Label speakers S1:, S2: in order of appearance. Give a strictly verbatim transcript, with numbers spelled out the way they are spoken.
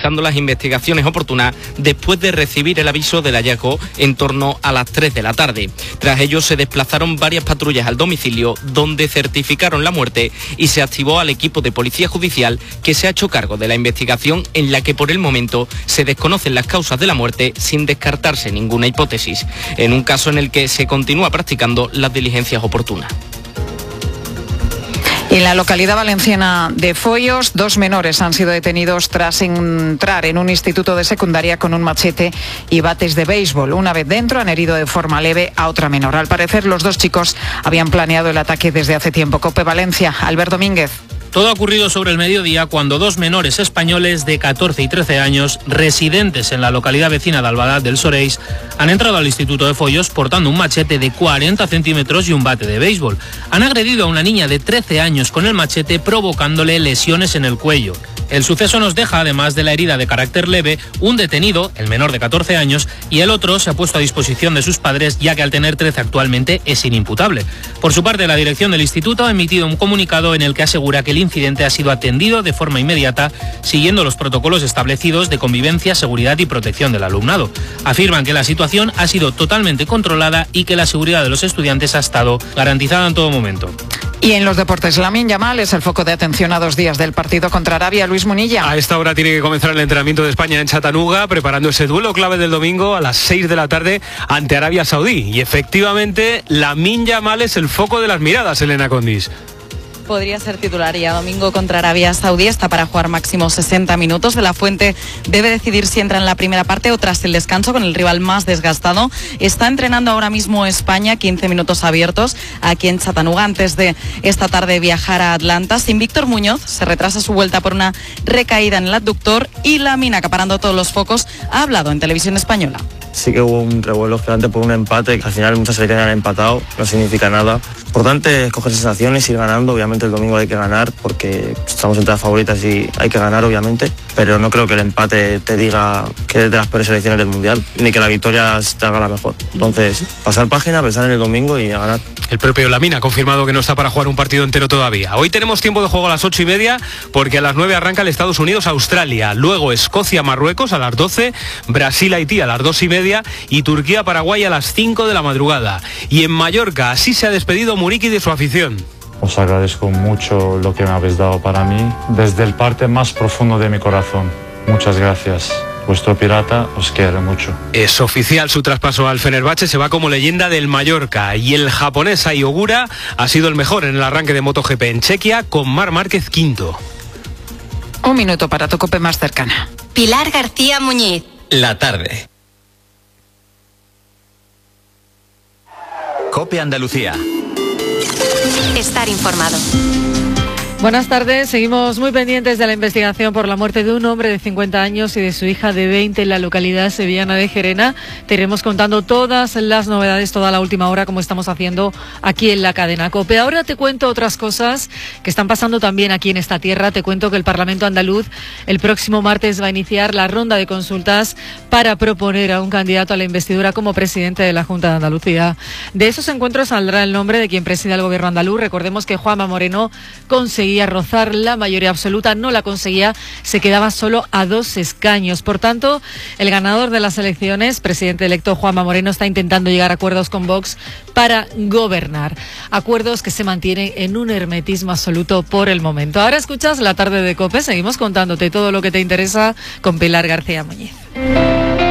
S1: realizando las investigaciones oportunas después de recibir el aviso del hallazgo en torno a las tres de la tarde. Tras ello se desplazaron varias patrullas al domicilio donde certificaron la muerte y se activó al equipo de policía judicial que se ha hecho cargo de la investigación, en la que por el momento se desconocen las causas de la muerte sin descartarse ninguna hipótesis, en un caso en el que se continúa practicando las diligencias oportunas.
S2: En la localidad valenciana de Foios, dos menores han sido detenidos tras entrar en un instituto de secundaria con un machete y bates de béisbol. Una vez dentro han herido de forma leve a otra menor. Al parecer, los dos chicos habían planeado el ataque desde hace tiempo. COPE Valencia, Albert Domínguez.
S3: Todo ha ocurrido sobre el mediodía cuando dos menores españoles de catorce y trece años, residentes en la localidad vecina de Albalá del Soreis, han entrado al instituto de Foios portando un machete de cuarenta centímetros y un bate de béisbol. Han agredido a una niña de trece años con el machete, provocándole lesiones en el cuello. El suceso nos deja, además de la herida de carácter leve, un detenido, el menor de catorce años, y el otro se ha puesto a disposición de sus padres, ya que al tener trece actualmente es inimputable. Por su parte, la dirección del instituto ha emitido un comunicado en el que asegura que el incidente ha sido atendido de forma inmediata, siguiendo los protocolos establecidos de convivencia, seguridad y protección del alumnado. Afirman que la situación ha sido totalmente controlada y que la seguridad de los estudiantes ha estado garantizada en todo momento.
S2: Y en los deportes, Lamine Yamal es el foco de atención a dos días del partido contra Arabia. Luis Munilla.
S4: A esta hora tiene que comenzar el entrenamiento de España en Chattanooga, preparando ese duelo clave del domingo a las seis de la tarde ante Arabia Saudí. Y efectivamente, Lamine Yamal es el foco de las miradas, Elena Condis.
S5: Podría ser titular ya domingo contra Arabia Saudí, está para jugar máximo sesenta minutos. De la Fuente debe decidir si entra en la primera parte o tras el descanso con el rival más desgastado. Está entrenando ahora mismo España, quince minutos abiertos aquí en Chattanooga antes de esta tarde viajar a Atlanta. Sin Víctor Muñoz, se retrasa su vuelta por una recaída en el abductor y Lamine, acaparando todos los focos, ha hablado en televisión española.
S6: Sí que hubo un revuelo gigante por un empate, que al final muchas selecciones han empatado, no significa nada. Lo importante es coger sensaciones, ir ganando. Obviamente el domingo hay que ganar porque estamos entre las favoritas y hay que ganar, obviamente. Pero no creo que el empate te diga que es de las peores selecciones del Mundial, ni que la victoria te haga la mejor. Entonces, pasar página, pensar en el domingo y a ganar.
S4: El propio Lamine ha confirmado que no está para jugar un partido entero todavía. Hoy tenemos tiempo de juego a las ocho y media porque a las nueve arranca el Estados Unidos-Australia. Luego Escocia-Marruecos a las doce, Brasil-Haití a las dos y media y Turquía-Paraguay a las cinco de la madrugada. Y en Mallorca así se ha despedido Muriqui de su afición.
S7: Os agradezco mucho lo que me habéis dado para mí, desde el parte más profundo de mi corazón. Muchas gracias. Vuestro pirata os quiere mucho.
S4: Es oficial su traspaso al Fenerbahce, se va como leyenda del Mallorca. Y el japonés Ai Ogura ha sido el mejor en el arranque de MotoGP en Chequia, con Marc Márquez quinto.
S2: Un minuto para tu COPE más cercana.
S8: Pilar García Muñiz.
S9: La tarde. COPE Andalucía.
S8: Estar informado.
S10: Buenas tardes, seguimos muy pendientes de la investigación por la muerte de un hombre de cincuenta años y de su hija de veinte en la localidad sevillana de Gerena. Te iremos contando todas las novedades, toda la última hora, como estamos haciendo aquí en la cadena COPE. Ahora te cuento otras cosas que están pasando también aquí en esta tierra. Te cuento que el Parlamento andaluz el próximo martes va a iniciar la ronda de consultas para proponer a un candidato a la investidura como presidente de la Junta de Andalucía. De esos encuentros saldrá el nombre de quien presida el gobierno andaluz. Recordemos que Juanma Moreno conseguía rozar la mayoría absoluta, no la conseguía, se quedaba solo a dos escaños. Por tanto, el ganador de las elecciones, presidente electo Juanma Moreno, está intentando llegar a acuerdos con Vox para gobernar. Acuerdos que se mantienen en un hermetismo absoluto por el momento. Ahora escuchas La Tarde de COPE, seguimos contándote todo lo que te interesa con Pilar García Muñiz.